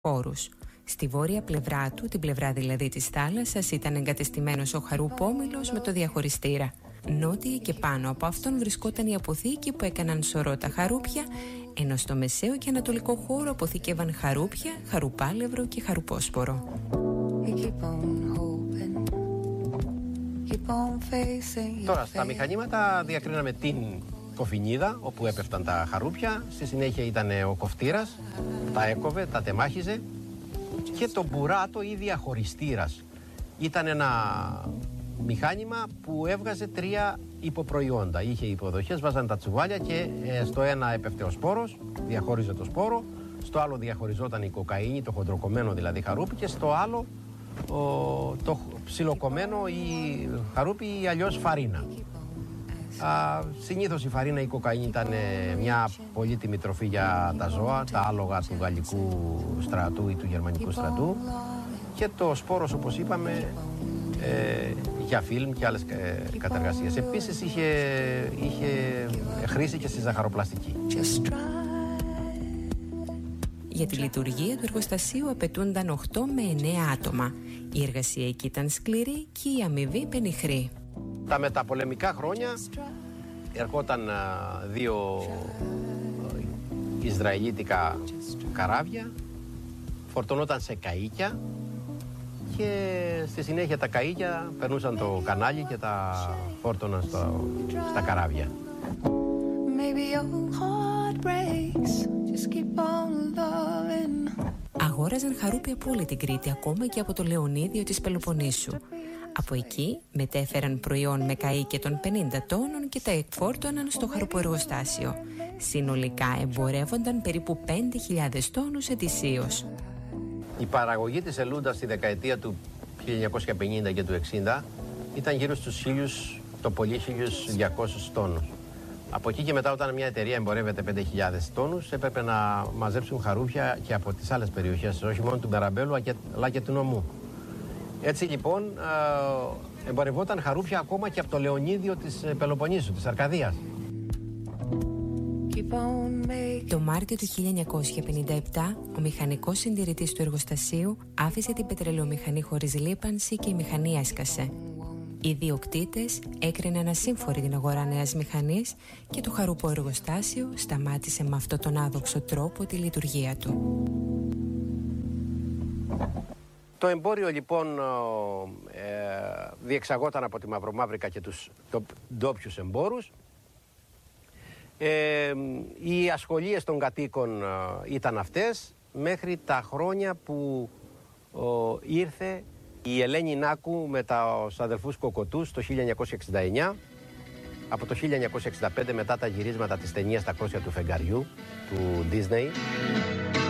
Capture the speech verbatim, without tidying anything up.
χώρους. Στη βόρεια πλευρά του, την πλευρά δηλαδή της θάλασσας, ήταν εγκατεστημένος ο Χαρουπόμηλος με το διαχωριστήρα. Νότια και πάνω από αυτόν βρισκόταν η αποθήκη που έκαναν σωρό τα χαρούπια, ενώ στο μεσαίο και ανατολικό χώρο αποθήκευαν χαρούπια, χαρουπάλευρο και χαρουπόσπορο. Τώρα, στα μηχανήματα διακρίναμε την κοφινίδα, όπου έπεφταν τα χαρούπια. Στη συνέχεια ήταν ο κοφτήρας, τα έκοβε, τα τεμάχιζε, και το μπουράτο ή διαχωριστήρας. Ήταν ένα μηχάνημα που έβγαζε τρία υποπροϊόντα. Είχε υποδοχές, βάζανε τα τσουβάλια και ε, στο ένα έπεφτε ο σπόρος, διαχώριζε το σπόρο, στο άλλο διαχωριζόταν η κοκαίνη, το χοντροκομμένο δηλαδή χαρούπι, και στο άλλο ο, το ψιλοκομμένο ή χαρούπι ή αλλιώς φαρίνα. Α, συνήθως η φαρίνα ή η κοκαίνη ήταν μια πολύτιμη τροφή για τα ζώα, τα άλογα του γαλλικού στρατού ή του γερμανικού στρατού, και το σπόρος, όπως είπαμε, ε, για φιλμ και άλλες ε, κατεργασίες. Επίσης είχε, είχε χρήση και στη ζαχαροπλαστική. Για τη λειτουργία του εργοστασίου απαιτούνταν οκτώ με εννέα άτομα. Η εργασία εκεί ήταν σκληρή και η αμοιβή πενιχρή. Τα μεταπολεμικά χρόνια ερχόταν α, δύο Ισραηλίτικα καράβια, φορτωνόταν σε καΐκια και στη συνέχεια τα καΐκια περνούσαν το κανάλι και τα φόρτωναν στο, στα καράβια. Αγόραζαν χαρούπια από όλη την Κρήτη, ακόμα και από το Λεωνίδιο της Πελοποννήσου. Από εκεί μετέφεραν προϊόν με καΐκια των πενήντα τόνων και τα εκφόρτωναν στο χαροποεργοστάσιο. Συνολικά εμπορεύονταν περίπου πέντε χιλιάδες τόνους ετησίως. Η παραγωγή της ελούντας στη δεκαετία του χίλια εννιακόσια πενήντα και του εξήντα ήταν γύρω στους χίλιους, το πολύ χίλιους διακόσιους τόνους. Από εκεί και μετά, όταν μια εταιρεία εμπορεύεται πέντε χιλιάδες τόνους, έπρεπε να μαζέψουν χαρούπια και από τις άλλες περιοχές, όχι μόνο του Μπεραμπέλου αλλά και του νομού. Έτσι λοιπόν εμπορευόταν χαρούπια ακόμα και από το Λεωνίδιο της Πελοποννήσου, της Αρκαδίας. Το Μάρτιο του χίλια εννιακόσια πενήντα επτά, ο μηχανικός συντηρητής του εργοστασίου άφησε την πετρελαιομηχανή χωρίς λίπανση και η μηχανή έσκασε. Οι ιδιοκτήτες έκριναν ασύμφορη την αγορά νέας μηχανής και το χαρουπό εργοστάσιο σταμάτησε με αυτόν τον άδοξο τρόπο τη λειτουργία του. Το εμπόριο λοιπόν ε, διεξαγόταν από τη Μαυρομαύρικα και τους ντόπιους εμπόρους. Ε, οι ασχολίες των κατοίκων ε, ήταν αυτές μέχρι τα χρόνια που ε, ήρθε η Ελένη Νάκου με τους αδελφούς Κοκοτούς το χίλια εννιακόσια εξήντα εννιά. Από το χίλια εννιακόσια εξήντα πέντε, μετά τα γυρίσματα της ταινίας «Τα κρόσια του φεγγαριού» του Disney.